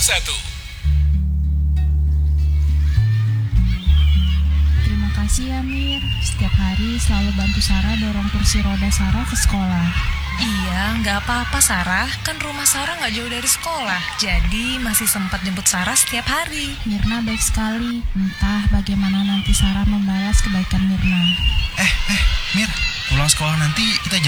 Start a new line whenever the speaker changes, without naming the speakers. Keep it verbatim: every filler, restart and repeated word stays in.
satu.
Terima kasih ya Mir, setiap hari selalu bantu Sarah dorong kursi roda Sarah ke sekolah.
Iya, nggak apa-apa Sarah, kan rumah Sarah nggak jauh dari sekolah, jadi masih sempat jemput Sarah setiap hari.
Mirna baik sekali, entah bagaimana nanti Sarah membalas kebaikan Mirna.
Eh, eh, Mir, pulang sekolah nanti kita